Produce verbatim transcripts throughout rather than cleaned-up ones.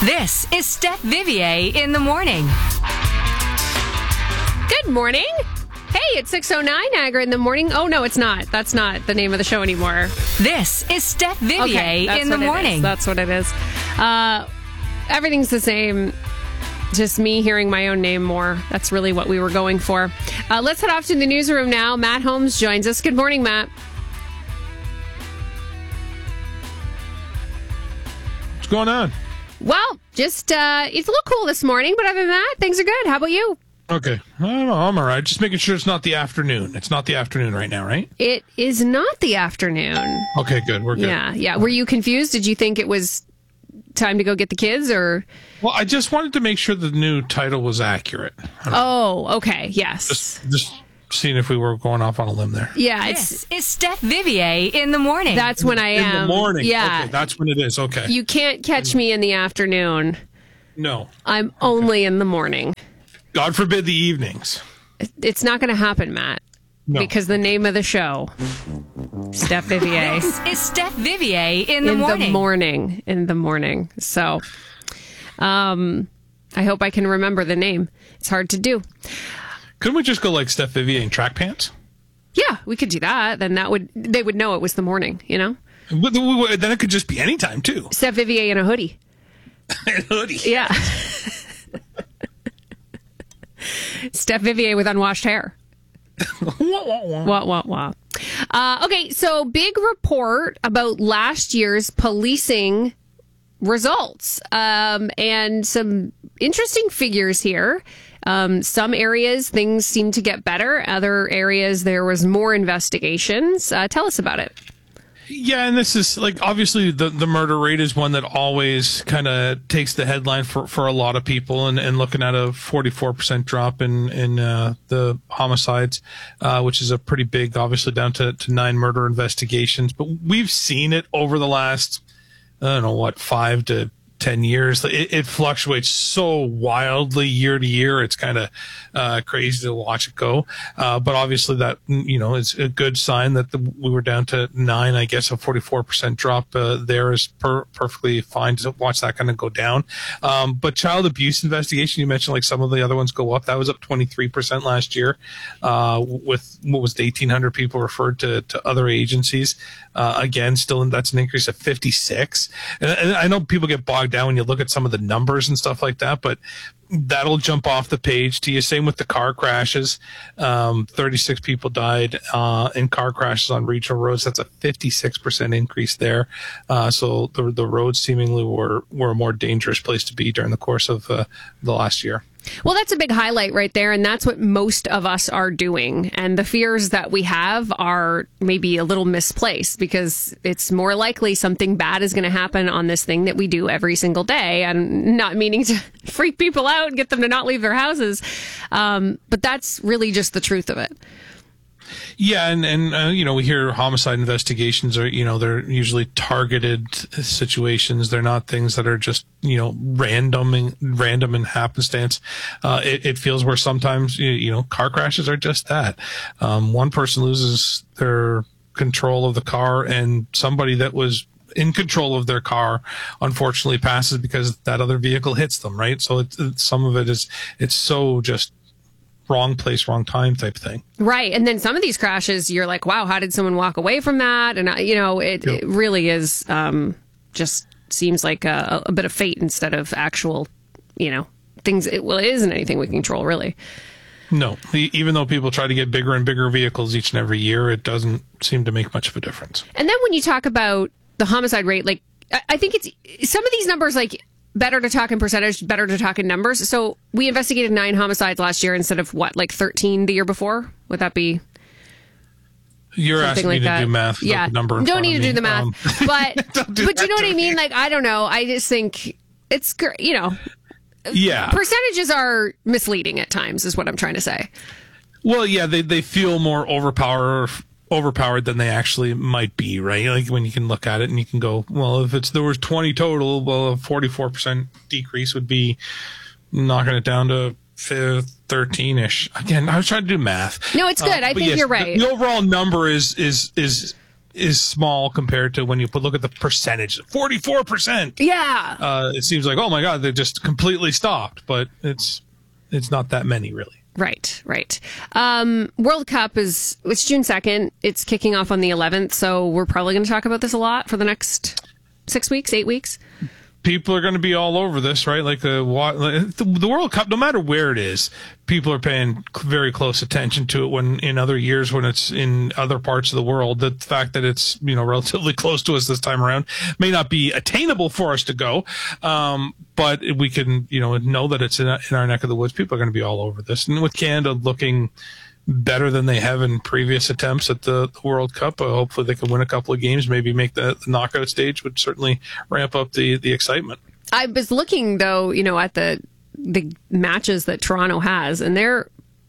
This is Steph Vivier in the morning. Good morning. Hey, it's six oh nine, Niagara in the morning. Oh, no, it's not. That's not the name of the show anymore. This is Steph Vivier Okay, in the morning. That's what it is. Uh, everything's the same. Just me hearing my own name more. That's really what we were going for. Uh, let's head off to the newsroom now. Matt Holmes joins us. Good morning, Matt. What's going on? Well, just, uh, it's a little cool this morning, but other than that, things are good. How about you? Okay. I don't know. I'm all right. Just making sure it's not the afternoon. It's not the afternoon right now, right? It is not the afternoon. Okay, good. We're good. Yeah, yeah. Were you confused? Did you think it was time to go get the kids, or? Well, I just wanted to make sure the new title was accurate. Oh, okay. Yes. Just, just seeing if we were going off on a limb there. Yeah, it's This is Steph Vivier in the morning. that's when I am. In the morning. Yeah. Okay, that's when it is. Okay. You can't catch me in the afternoon. No. I'm only in the morning. God forbid the evenings. It's not going to happen, Matt. No. Because the name of the show, Steph Vivier. This is Steph Vivier in the in morning. the morning. In the morning. So, um, I hope I can remember the name. It's hard to do. Couldn't we just go like Steph Vivier in track pants? Yeah, we could do that. Then that would they would know it was the morning, you know? But then it could just be any time, too. Steph Vivier in a hoodie. Hoodie. Yeah. Steph Vivier with unwashed hair. Wah, wah, wah. Uh, okay, so big report about last year's policing results, um, and some interesting figures here. Um, some areas things seem to get better. Other areas there was more investigations. Uh, tell us about it. Yeah, and this is like obviously the, the murder rate is one that always kind of takes the headline for, for a lot of people, and, and looking at a forty-four percent drop in in uh, the homicides, uh, which is a pretty big, obviously down to, to nine murder investigations. But we've seen it over the last, I don't know what, five to ten years. It, it fluctuates so wildly year to year. It's kind of uh, crazy to watch it go. Uh, but obviously that, you know, is a good sign that the, we were down to nine. I guess a forty-four percent drop uh, there is per, perfectly fine to watch that kind of go down. Um, but child abuse investigation, you mentioned like some of the other ones go up. That was up twenty-three percent last year, uh, with what was it, eighteen hundred people referred to, to other agencies. Uh, again, still, in, that's an increase of fifty-six. And, and I know people get bogged down when you look at some of the numbers and stuff like that, but that'll jump off the page to you. Same with the car crashes. Um, thirty-six people died uh, in car crashes on regional roads. That's a fifty-six percent increase there. Uh, so the the roads seemingly were, were a more dangerous place to be during the course of uh, the last year. Well, that's a big highlight right there, and that's what most of us are doing. And the fears that we have are maybe a little misplaced, because it's more likely something bad is going to happen on this thing that we do every single day. And not meaning to freak people out and get them to not leave their houses, um, but that's really just the truth of it. Yeah, and, and uh, you know, we hear homicide investigations are, you know, they're usually targeted situations. They're not things that are just, you know, random and random and happenstance. Uh, it, it feels where sometimes, you, you know, car crashes are just that. Um, one person loses their control of the car, and somebody that was in control of their car unfortunately passes because that other vehicle hits them, right? So it's, it's, some of it is, it's so just wrong place, wrong time type thing. Right. And then some of these crashes, you're like, wow, how did someone walk away from that? And, uh, you know, it, Yep. it really is um, just seems like a, a bit of fate instead of actual, you know, things. It, well, it isn't anything we control, really. No, e- even though people try to get bigger and bigger vehicles each and every year, it doesn't seem to make much of a difference. And then when you talk about the homicide rate, like, I, I think it's some of these numbers, like, better to talk in percentage, better to talk in numbers. So we investigated nine homicides last year instead of what, like thirteen the year before? Would that be You're something asking like me to that? do math. Yeah, The number in don't front need of to me. do the math, Um, but Don't do but you that know what to I mean. me. Like, I don't know. I just think it's gr- you know Yeah. percentages are misleading at times, is what I'm trying to say. Well, yeah, they, they feel more overpower, overpowered than they actually might be, right? Like when you can look at it and you can go, well, if it's there was twenty total, well, a forty-four percent decrease would be knocking it down to thirteen-ish. Again, I was trying to do math. No, it's good. Uh, I but think yes, you're right. The, the overall number is is is is small compared to when you put look at the percentage, forty-four percent. Yeah. Uh, it seems like, oh my God, they just completely stopped, but it's it's not that many really. Right, right. Um, World Cup is it's June second. It's kicking off on the eleventh, so we're probably going to talk about this a lot for the next six weeks, eight weeks. People are going to be all over this, right? Like the, the World Cup, no matter where it is, people are paying very close attention to it. When in other years, when it's in other parts of the world, the fact that it's, you know, relatively close to us this time around may not be attainable for us to go. Um, but we can, you know, know that it's in, in our neck of the woods. People are going to be all over this. And with Canada looking better than they have in previous attempts at the, the World Cup, uh, hopefully they can win a couple of games, maybe make the, the knockout stage, would certainly ramp up the, the excitement. I was looking, though, you know, at the the matches that Toronto has, and they're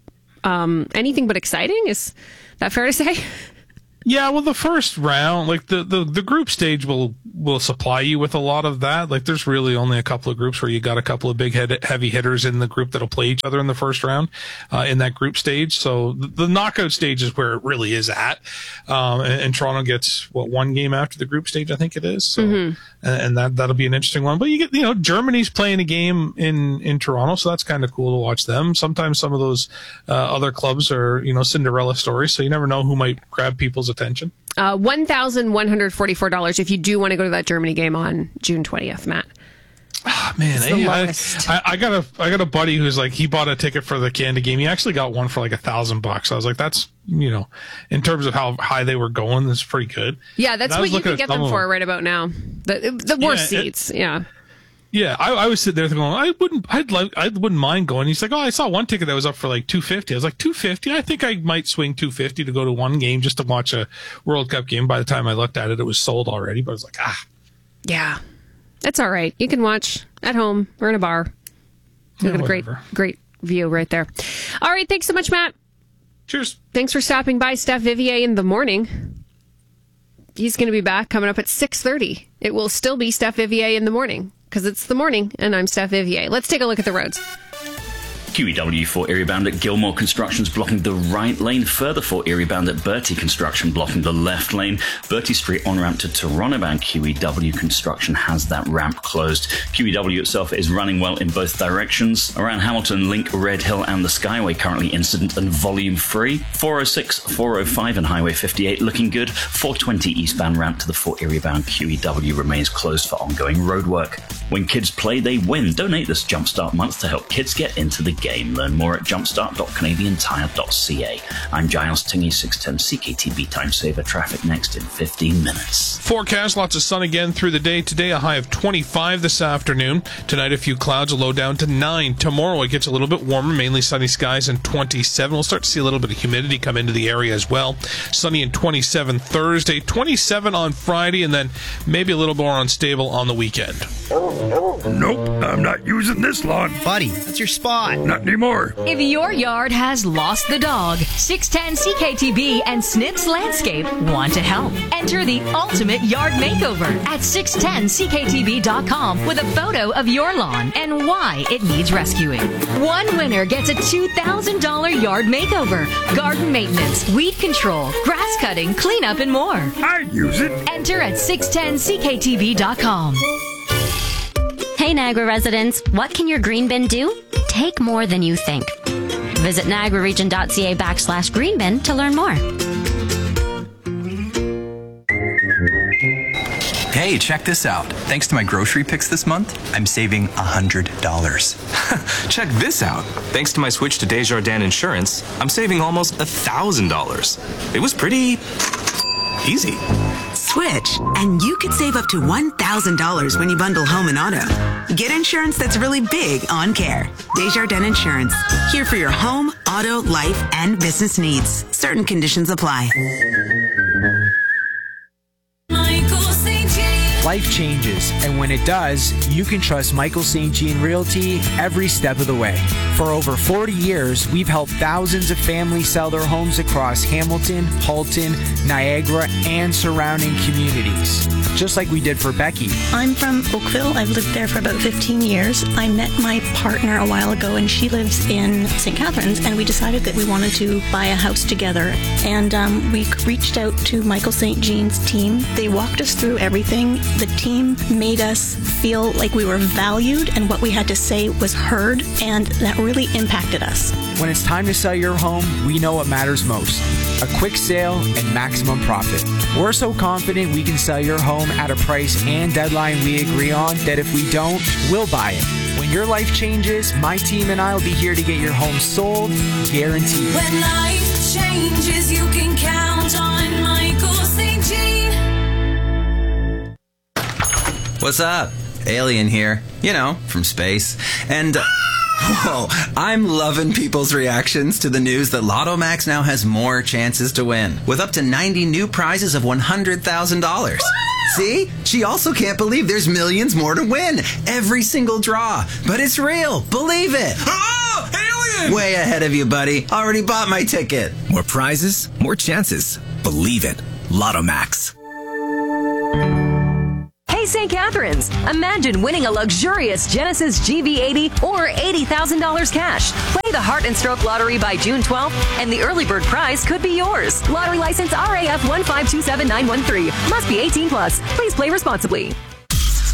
um, anything but exciting. Is that fair to say? Yeah, well, the first round, like the, the, the group stage will, will supply you with a lot of that. Like there's really only a couple of groups where you got a couple of big head, heavy hitters in the group that'll play each other in the first round, uh, in that group stage. So the, the knockout stage is where it really is at. Um, and, and Toronto gets what, one game after the group stage, I think it is. So, mm-hmm. and, and that, that'll be an interesting one. But you get, you know, Germany's playing a game in, in Toronto. So that's kind of cool to watch them. Sometimes some of those, uh, other clubs are, you know, Cinderella stories. So you never know who might grab people's attention. Uh, one thousand one hundred forty-four dollars if you do want to go to that Germany game on June twentieth, Matt. Oh, man, hey, I, I, I got a I got a buddy who's like, he bought a ticket for the Canada game. He actually got one for like a thousand bucks. I was like, that's, you know, in terms of how high they were going, that's pretty good. Yeah, that's what you can get them for right about now. The the worst yeah, seats, it, yeah. Yeah, I, I was sitting there going, I wouldn't, I'd like, I wouldn't mind going. He's like, oh, I saw one ticket that was up for like two fifty. I was like, two fifty? I think I might swing two fifty to go to one game just to watch a World Cup game. By the time I looked at it, it was sold already. But I was like, ah, yeah, that's all right. You can watch at home or in a bar. You got a great, great view right there. All right, thanks so much, Matt. Cheers. Thanks for stopping by, Steph Vivier in the morning. He's going to be back coming up at six thirty. It will still be Steph Vivier in the morning, because it's the morning, and I'm Steph Vivier. Let's take a look at the roads. Q E W for Erie Bound at Gilmore Construction's blocking the right lane. Further for Erie Bound at Bertie Construction blocking the left lane. Bertie Street on-ramp to Toronto bound Q E W Construction has that ramp closed. Q E W itself is running well in both directions. Around Hamilton, Link, Red Hill and the Skyway currently incident and volume free. four oh six, four oh five and Highway fifty-eight looking good. four twenty eastbound ramp to the Fort Erie bound Q E W remains closed for ongoing roadwork. When kids play, they win. Donate this Jumpstart month to help kids get into the game. Learn more at jumpstart dot canadian tire dot c a. I'm Giles Tingy, six ten C K T B Time Saver. Traffic next in fifteen minutes. Forecast, lots of sun again through the day. Today, a high of twenty-five this afternoon. Tonight, a few clouds, a low down to nine. Tomorrow, it gets a little bit warmer, mainly sunny skies and twenty-seven. We'll start to see a little bit of humidity come into the area as well. Sunny and twenty-seven Thursday, twenty-seven on Friday, and then maybe a little more unstable on the weekend. Nope, I'm not using this lawn. Buddy, that's your spot. Not anymore. If your yard has lost the dog, six ten C K T B and Snips Landscape want to help. Enter the ultimate yard makeover at six ten C K T B dot com with a photo of your lawn and why it needs rescuing. One winner gets a two thousand dollars yard makeover, garden maintenance, weed control, grass cutting, cleanup, and more. I'd use it. Enter at six ten C K T B dot com. Hey Niagara residents, what can your green bin do? Take more than you think. Visit niagara region dot c a backslash green bin to learn more. Hey, check this out. Thanks to my grocery picks this month, I'm saving one hundred dollars. Check this out. Thanks to my switch to Desjardins Insurance, I'm saving almost one thousand dollars. It was pretty easy. Switch, and you could save up to one thousand dollars when you bundle home and auto. Get insurance that's really big on care. Desjardins Insurance. Here for your home, auto, life, and business needs. Certain conditions apply. Michael Saint James. life changes, and when it does, you can trust Michael Saint Jean Realty every step of the way. For over forty years, we've helped thousands of families sell their homes across Hamilton, Halton, Niagara, and surrounding communities, just like we did for Becky. I'm from Oakville. I've lived there for about fifteen years. I met my partner a while ago, and she lives in Saint Catharines, and we decided that we wanted to buy a house together. And um, we reached out to Michael Saint Jean's team. They walked us through everything. The team made us feel like we were valued and what we had to say was heard, and that really impacted us. When it's time to sell your home, we know what matters most: a quick sale and maximum profit. We're so confident we can sell your home at a price and deadline we agree on that if we don't, we'll buy it. When your life changes, my team and I will be here to get your home sold, guaranteed. When life changes, you can count on Michael Saint Jean. What's up? Alien here. You know, from space. And... Uh, whoa, I'm loving people's reactions to the news that Lotto Max now has more chances to win, with up to ninety new prizes of one hundred thousand dollars. See? She also can't believe there's millions more to win. Every single draw. But it's real. Believe it. Oh, alien! Way ahead of you, buddy. Already bought my ticket. More prizes, more chances. Believe it. Lotto Max. Hey, Saint Catharines, imagine winning a luxurious Genesis G V eighty or eighty thousand dollars cash. Play the Heart and Stroke Lottery by June twelfth, and the early bird prize could be yours. Lottery license R A F one five two seven nine one three. Must be eighteen plus. Please play responsibly.